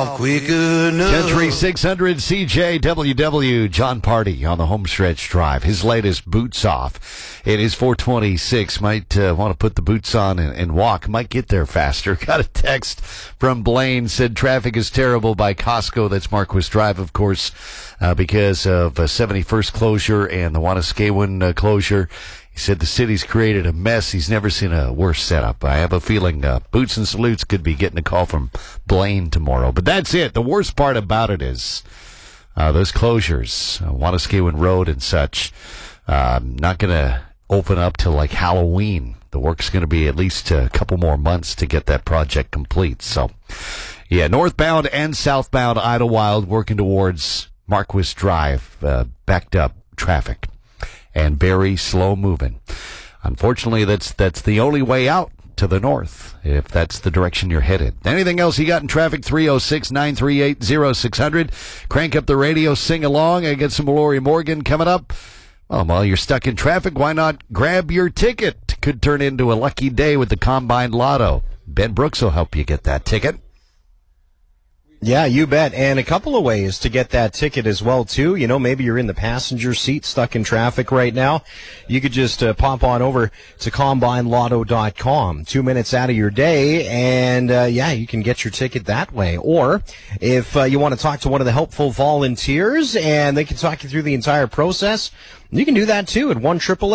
off quick enough. Country 600 CJWW, John Party on the homestretch drive. His latest, Boots Off. It is 426. Might want to put the boots on and walk. Might get there faster. Got a text from Blaine. Said traffic is terrible by Costco. That's Marquis Drive, of course, because of 71st closure and the Wanaskewin closure. He said the city's created a mess. He's never seen a worse setup. I have a feeling Boots and Salutes could be getting a call from Blaine tomorrow. But that's it. The worst part about it is those closures, Wanaskewin Road and such, not going to open up till like Halloween. The work's going to be at least a couple more months to get that project complete. So, yeah, northbound and southbound Idlewild working towards Marquis Drive, backed up traffic. And very slow moving. Unfortunately, that's the only way out to the north, if that's the direction you're headed. Anything else you got in traffic? 306-938-0600. Crank up the radio, sing along. I get some Lori Morgan coming up. Well, while you're stuck in traffic, why not grab your ticket? Could turn into a lucky day with the Combine Lotto. Ben Brooks will help you get that ticket. Yeah, you bet. And a couple of ways to get that ticket as well, too. You know, maybe you're in the passenger seat stuck in traffic right now. You could just pop on over to CombineLotto.com. 2 minutes out of your day, and you can get your ticket that way. Or if you want to talk to one of the helpful volunteers and they can talk you through the entire process, you can do that, too, at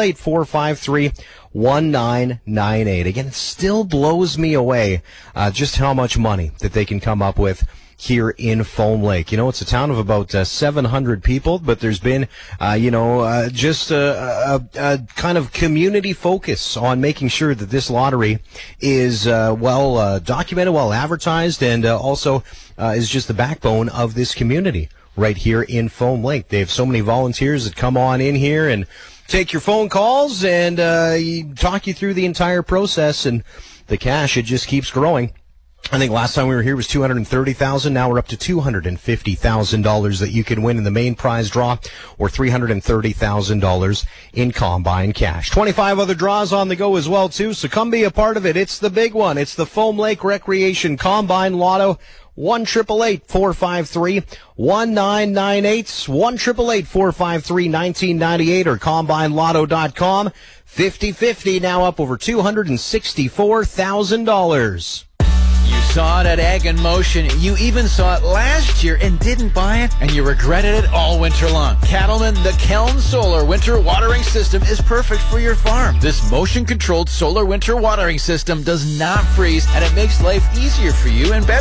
1-888-453-1998. Again, it still blows me away just how much money that they can come up with here in Foam Lake. You know, it's a town of about 700 people, but there's been, just a kind of community focus on making sure that this lottery is well documented, well advertised, and also is just the backbone of this community right here in Foam Lake. They have so many volunteers that come on in here and take your phone calls and talk you through the entire process, and the cash, it just keeps growing. I think last time we were here was $230,000. Now we're up to $250,000 that you can win in the main prize draw, or $330,000 in Combine cash. 25 other draws on the go as well, too, so come be a part of it. It's the big one. It's the Foam Lake Recreation Combine Lotto. 1-888-453-1998, 1-888-453-1998, or CombineLotto.com. 50-50, now up over $264,000. You saw it at Ag in Motion. You even saw it last year and didn't buy it, and you regretted it all winter long. Cattleman, the Keln Solar Winter Watering System is perfect for your farm. This motion-controlled solar winter watering system does not freeze, and it makes life easier for you and better